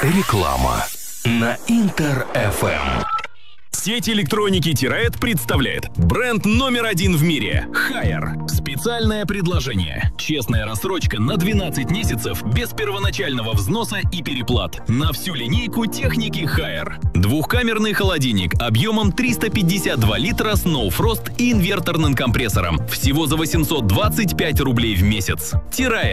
Реклама на Интер-ФМ. Сеть электроники Тираэд представляет бренд номер 1 в мире – Haier. Специальное предложение. Честная рассрочка на 12 месяцев без первоначального взноса и переплат на всю линейку техники Haier. Двухкамерный холодильник объемом 352 литра с No Frost и инверторным компрессором. Всего за 825 рублей в месяц. Тираэд.